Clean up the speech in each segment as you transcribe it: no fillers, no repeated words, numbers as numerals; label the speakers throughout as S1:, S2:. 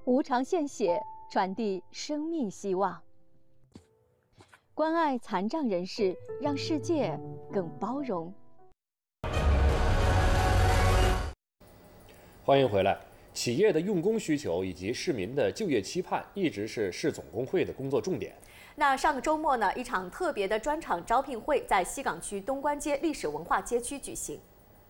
S1: 无偿献血，传递生命希望。关爱残障人士，让世界更包容。
S2: 欢迎回来。企业的用工需求以及市民的就业期盼，一直是市总工会的工作重点。
S3: 那上个周末呢，一场特别的专场招聘会在西岗区东关街历史文化街区举行。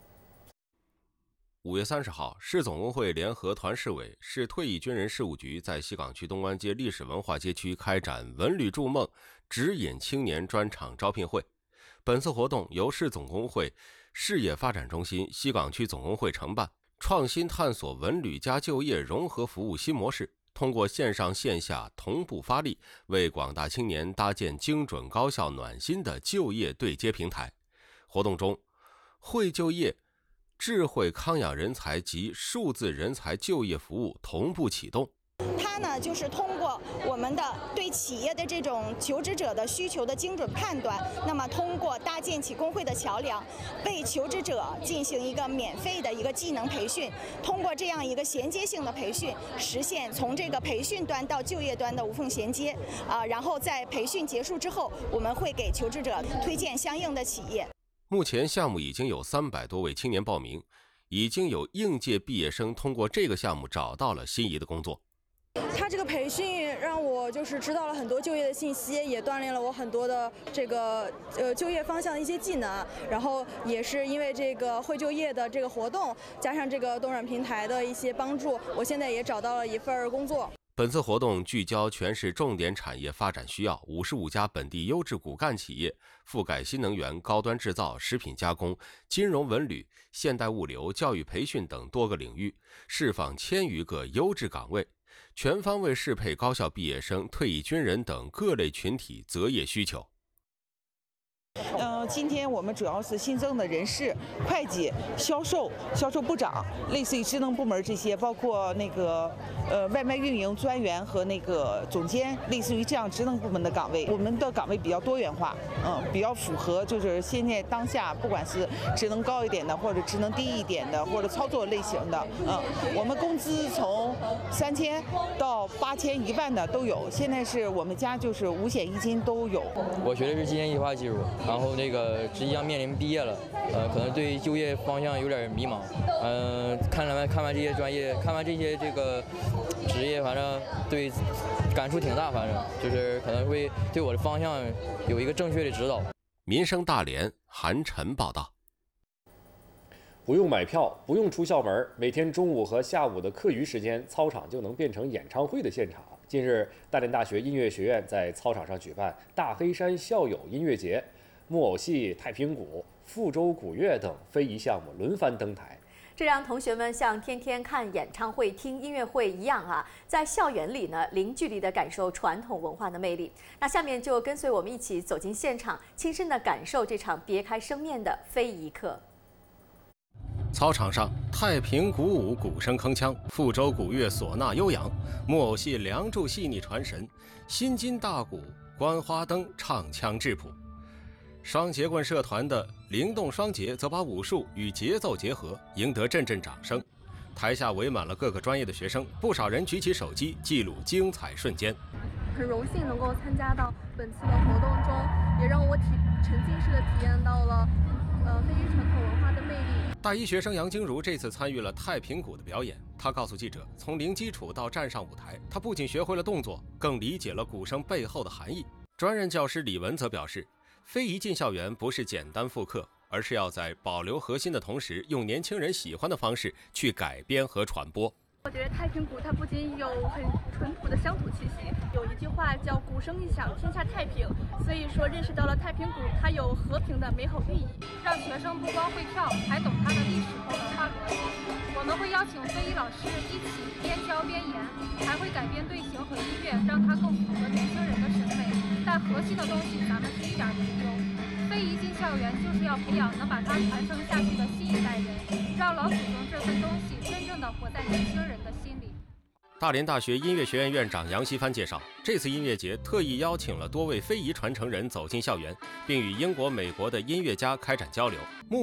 S4: 5月30号，市总工会联合团市委、市退役军人事务局在西岗区东关街历史文化街区开展“文旅筑梦，指引青年”专场招聘会。本次活动由市总工会事业发展中心、西岗区总工会承办，创新探索文旅加就业融合服务新模式，通过线上线下同步发力，为广大青年搭建精准高效暖心的就业对接平台。活动中，会就业、智慧康养人才及数字人才就业服务同步启动。
S5: 它呢，就是通过我们的对企业的这种求职者的需求的精准判断，那么通过搭建起工会的桥梁，为求职者进行一个免费的一个技能培训，通过这样一个衔接性的培训，实现从这个培训端到就业端的无缝衔接然后在培训结束之后，我们会给求职者推荐相应的企业。
S4: 目前项目已经有300多位青年报名，已经有应届毕业生通过这个项目找到了心仪的工作。
S6: 他这个培训让我知道了很多就业的信息，也锻炼了我很多的这个就业方向的一些技能。然后也是因为这个会就业的这个活动，加上这个东软平台的一些帮助，我现在也找到了一份工作。
S4: 本次活动聚焦全市重点产业发展需要，55家本地优质骨干企业，覆盖新能源、高端制造、食品加工、金融文旅、现代物流、教育培训等多个领域，释放1000余个优质岗位，全方位适配高校毕业生、退役军人等各类群体择业需求。
S7: 今天我们主要是新增的人事、会计、销售部长，类似于职能部门这些，包括那个外卖运营专员和那个总监，类似于这样职能部门的岗位。我们的岗位比较多元化，比较符合就是现在当下，不管是职能高一点的，或者职能低一点的，或者操作类型的，我们工资从3000到8000、1万的都有。现在是我们家就是5险1金都有。
S8: 我学的是机械异化技术。然后即将面临毕业了，可能对就业方向有点迷茫。看完这些专业，看完这些这个职业，反正对感触挺大，反正就是可能会对我的方向有一个正确的指导。
S4: 民生大连韩晨报道。
S2: 不用买票，不用出校门，每天中午和下午的课余时间，操场就能变成演唱会的现场。近日，大连大学音乐学院在操场上举办大黑山校友音乐节。木偶戏、太平鼓、富州古乐等非遗项目轮番登台，
S3: 这让同学们像天天看演唱会、听音乐会一样在校园里呢零距离地感受传统文化的魅力。那下面就跟随我们一起走进现场，亲身地感受这场别开生面的非遗课。
S4: 操场上，太平鼓舞鼓声铿锵，富州古乐唢呐悠扬，木偶戏梁祝细腻传神，新津大鼓观花灯唱腔质朴。双节棍社团的灵动双节则把武术与节奏结合，赢得阵阵掌声。台下围满了各个专业的学生，不少人举起手机记录精彩瞬间。
S9: 很荣幸能够参加到本次的活动中，也让我沉浸式的体验到了非遗传统文化的魅力。
S4: 大一学生杨晶如这次参与了太平鼓的表演，她告诉记者，从零基础到站上舞台，她不仅学会了动作，更理解了鼓声背后的含义。专任教师李文则表示，非遗进校园不是简单复刻，而是要在保留核心的同时，用年轻人喜欢的方式去改编和传播。
S9: 我觉得太平鼓它不仅有很淳朴的乡土气息，有一句话叫鼓声一响天下太平，所以说认识到了太平鼓它有和平的美好寓意，让学生不光会跳，还懂它的历史和文化逻辑。我们会邀请非遗老师一起边教边演，还会改编队形和音乐，让它更符合年轻人的审美。但核心的东西咱们是一点没丢。非遗进校园就是要培养能把它传承下去的新一代人，让老祖宗这份东西真正的活在年轻人的心里。
S4: 大连大学音乐学院院长杨希帆介绍，这次音乐节特意邀请了多位非遗传承人走进校园，并与英国、美国的音乐家开展交流，目的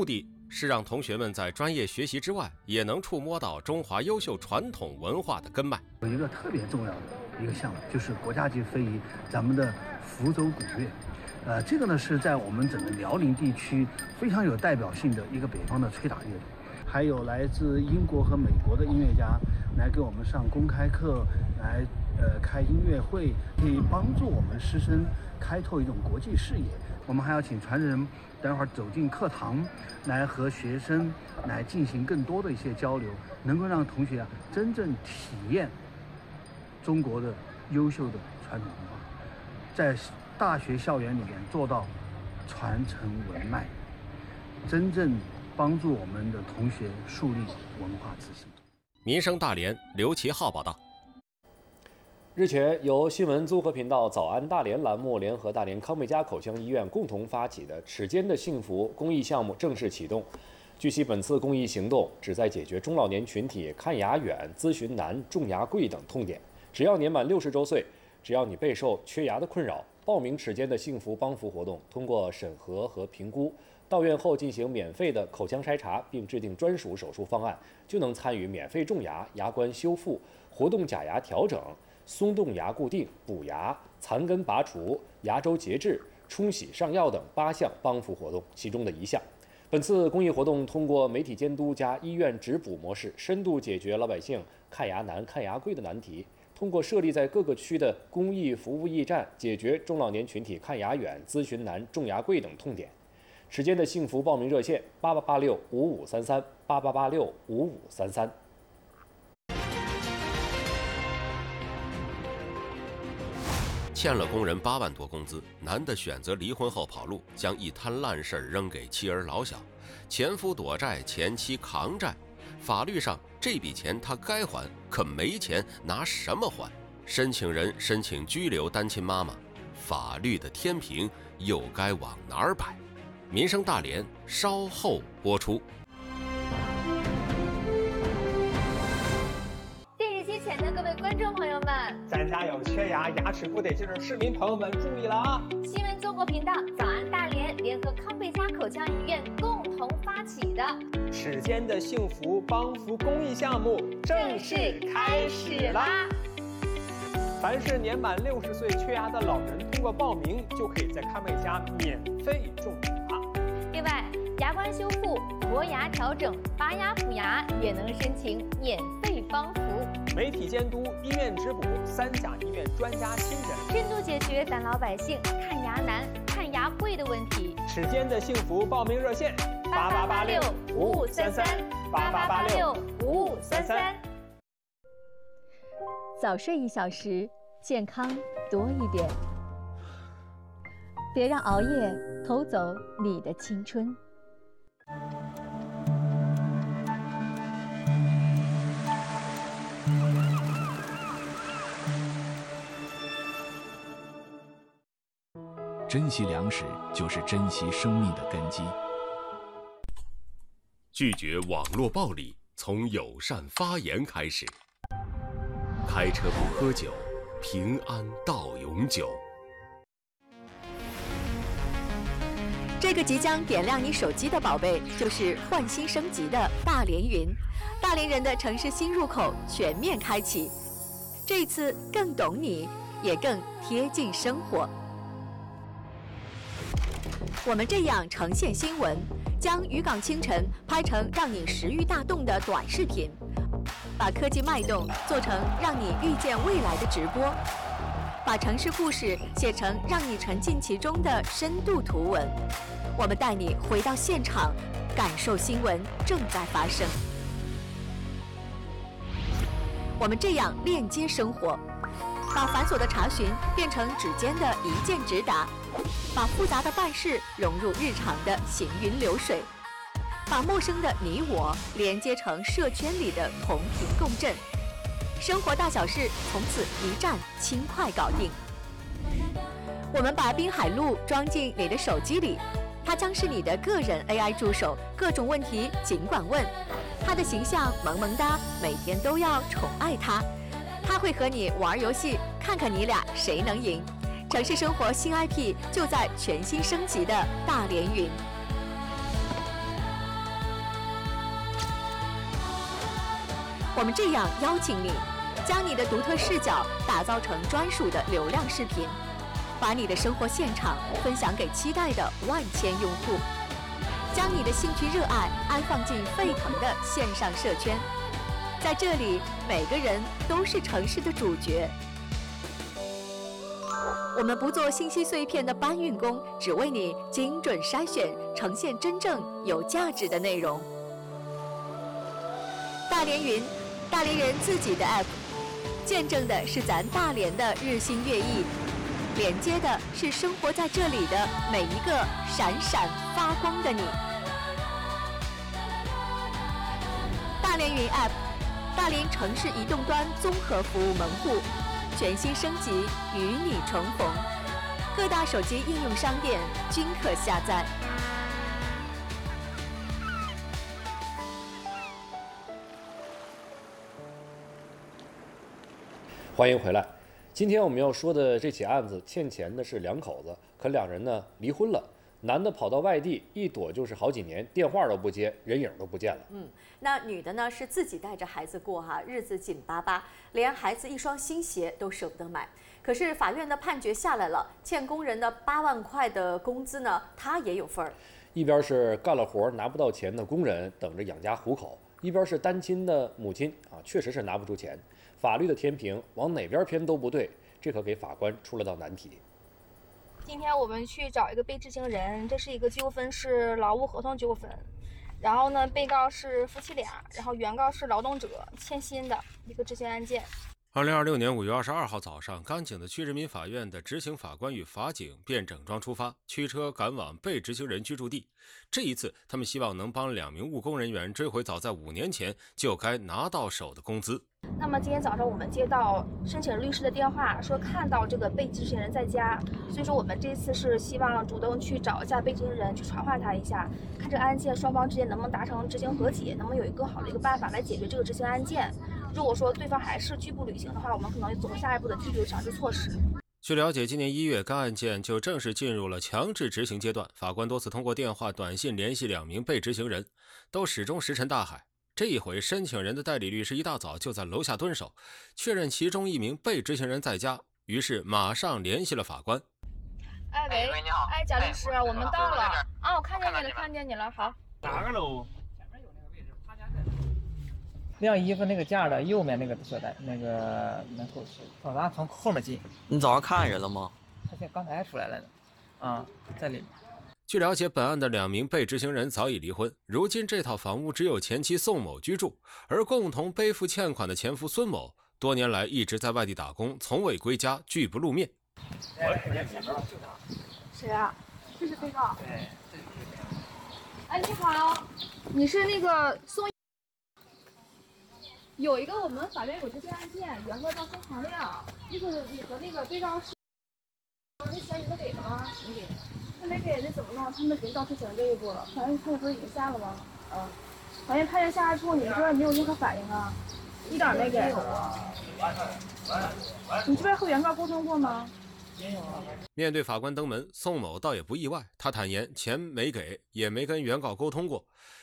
S4: 是让同学们在专业学习之外，也能触摸到中华优秀传统文化的根脉。
S10: 有一个特别重要的一个项目，就是国家级非遗咱们的福州鼓乐。这个呢是在我们整个辽宁地区非常有代表性的一个北方的吹打乐队。还有来自英国和美国的音乐家来给我们上公开课，来开音乐会，可以帮助我们师生开拓一种国际视野。我们还要请传人待会儿走进课堂，来和学生来进行更多的一些交流，能够让同学真正体验中国的优秀的传统文化，在大学校园里面做到传承文脉，真正帮助我们的同学树立文化自信。
S4: 民生大连刘其浩报道。
S2: 日前，由新闻综合频道早安大连栏目联合大连康贝佳口腔医院共同发起的齿间的幸福公益项目正式启动。据悉，本次公益行动旨在解决中老年群体看牙远、咨询难、种牙贵等痛点。只要年满60周岁，只要你备受缺牙的困扰，报名齿间的幸福帮扶活动，通过审核和评估，到院后进行免费的口腔筛查，并制定专属手术方案，就能参与免费种牙、牙关修复、活动假牙调整、松动牙固定、补牙、残根拔除、牙周节制、冲洗上药等8项帮扶活动其中的一项。本次公益活动通过媒体监督加医院直补模式，深度解决老百姓看牙难、看牙贵的难题。通过设立在各个区的公益服务驿站，解决中老年群体看牙远、咨询难、种牙贵等痛点。齿间的幸福报名热线8886553388865533。
S4: 欠了工人8万多工资，男的选择离婚后跑路，将一摊烂事儿扔给妻儿老小，前夫躲债，前妻扛债。法律上这笔钱他该还，可没钱拿什么还？申请人申请拘留单亲妈妈，法律的天平又该往哪儿摆？民生大连稍后播出。
S11: 电视机前的各位观众朋友们，
S12: 咱家有缺牙、牙齿不得劲的市民朋友们注意了啊！
S11: 新闻综合频道早安大连联合康贝佳口腔医院共同发起的
S12: 齿间的幸福帮扶公益项目正式开始啦！凡是年满60岁缺牙的老人，通过报名就可以在康贝佳免费种牙。
S11: 另外，牙关修复、磨牙调整、拔牙补牙也能申请免费帮扶。
S12: 媒体监督、医院直补，3甲医院专家亲诊，
S11: 深度解决咱老百姓看牙难、看牙贵的问题。
S12: 齿间的幸福报名热线：88865533，88865533。
S1: 早睡1小时，健康多一点。别让熬夜偷走你的青春。
S13: 珍惜粮食就是珍惜生命的根基。
S4: 拒绝网络暴力，从友善发言开始。开车不喝酒，平安到永久。
S3: 这个即将点亮你手机的宝贝，就是换新升级的大连云，大连人的城市新入口全面开启。这一次更懂你，也更贴近生活。我们这样呈现新闻，将渔港清晨拍成让你食欲大动的短视频，把科技脉动做成让你遇见未来的直播，把城市故事写成让你沉浸其中的深度图文。我们带你回到现场，感受新闻正在发生。我们这样链接生活，把繁琐的查询变成指尖的一键直达，把复杂的办事融入日常的行云流水，把陌生的你我连接成社圈里的同频共振。生活大小事从此一站轻快搞定。我们把滨海路装进你的手机里，它将是你的个人 AI 助手，各种问题尽管问。它的形象萌萌哒，每天都要宠爱它。它会和你玩游戏，看看你俩谁能赢。城市生活新 IP 就在全新升级的大连云。 我们这样邀请你，将你的独特视角打造成专属的流量视频，把你的生活现场分享给期待的万千用户，将你的兴趣热爱安放进沸腾的线上社圈。在这里，每个人都是城市的主角。我们不做信息碎片的搬运工，只为你精准筛选，呈现真正有价值的内容。大连云，大连人自己的 app， 见证的是咱大连的日新月异，连接的是生活在这里的每一个闪闪发光的你。大连云 app， 大连城市移动端综合服务门户，全新升级，与你重逢。各大手机应用商店均可下载。
S2: 欢迎回来。今天我们要说的这起案子，欠钱的是2口子，可2人呢离婚了。男的跑到外地，一躲就是好几年，电话都不接，人影都不见了。
S3: 那女的呢是自己带着孩子过哈，日子紧巴巴，连孩子一双新鞋都舍不得买。可是法院的判决下来了，欠工人的8万块的工资呢，她也有份儿。
S2: 一边是干了活拿不到钱的工人，等着养家糊口；一边是单亲的母亲啊，确实是拿不出钱。法律的天平往哪边偏都不对，这可给法官出了道难题。
S14: 今天我们去找一个被执行人，这是一个纠纷，是劳务合同纠纷。然后呢，被告是夫妻俩，然后原告是劳动者，欠薪的一个执行案件。
S4: 2026年5月22号早上，甘井的区人民法院的执行法官与法警便整装出发，驱车赶往被执行人居住地。这一次，他们希望能帮2名务工人员追回早在5年前就该拿到手的工资。
S14: 那么今天早上我们接到申请律师的电话，说看到这个被执行人在家，所以说我们这次是希望主动去找一下被执行人，去传唤他一下，看这个案件双方之间能不能达成执行和解，能不能有一个更好的一个办法来解决这个执行案件。如果说对方还是拒不履行的话，我们可能走下一步的拘留强制措施。
S4: 据了解，今年1月，该案件就正式进入了强制执行阶段。法官多次通过电话、短信联系2名被执行人，都始终石沉大海。这一回，申请人的代理律师一大早就在楼下蹲守，确认其中1名被执行人在家，于是马上联系了法官。
S14: 哎喂，你好，哎贾律师，我们到了啊，我看见你了，看见你了，好。
S15: 哪个楼？晾衣服那个架的右面那个所在，那个门口是，咱从后面进。
S16: 你早上看见人了吗？
S15: 他现在刚才出来了呢，在里面。
S4: 据了解，本案的2名被执行人早已离婚，如今这套房屋只有前妻宋某居住，而共同背负欠款的前夫孙某，多年来一直在外地打工，从未归家，拒不露面。
S14: 谁啊？这是被告。
S15: 对。
S14: 哎，你好，你是那个宋？有一个我们法院有执行案件，原告叫孙长亮，你和那个被告是，那钱你都给了吗？没给。那没给，那怎么弄？他们已经到执行这一步了。法院判决不是已经下了吗？法院判决下来之后，你这边没有任何反应啊？一点没给。你这边和原告沟通过吗？
S15: 没有啊。
S4: 面对法官登门，宋某倒也不意外，他坦言钱没给，也没跟原告沟通过。